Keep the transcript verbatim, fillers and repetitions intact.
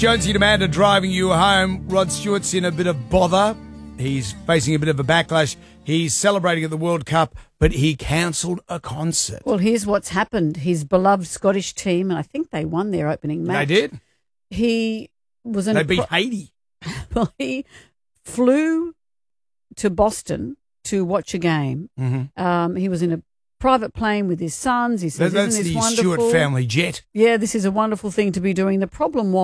Jonesy and Amanda driving you home. Rod Stewart's in a bit of bother. He's facing a bit of a backlash. He's celebrating at the World Cup, but he cancelled a concert. Well, here's what's happened. His beloved Scottish team, and I think they won their opening match. They did? He was in They a beat pro- Haiti. Well, he flew to Boston to watch a game. Mm-hmm. Um, he was in a private plane with his sons. He says, That's "Isn't this the wonderful?" Stewart family jet. Yeah, this is a wonderful thing to be doing. The problem was,